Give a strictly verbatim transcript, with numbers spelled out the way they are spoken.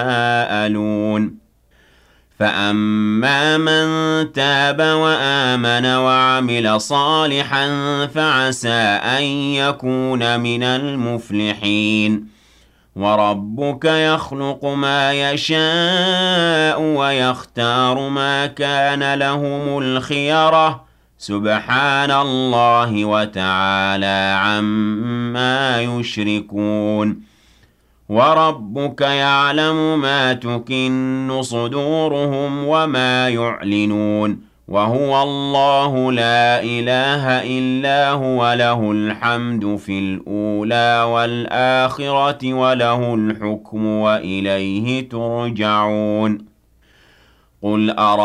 يتساءلون فأما من تاب وآمن وعمل صالحا فعسى أن يكون من المفلحين وربك يخلق ما يشاء ويختار ما كان لهم الخيرة سبحان الله وتعالى عما يشركون وربك يعلم ما تكن صدورهم وما يعلنون وهو الله لا إله إلا هو له الحمد في الأولى والآخرة وله الحكم وإليه ترجعون قل أرى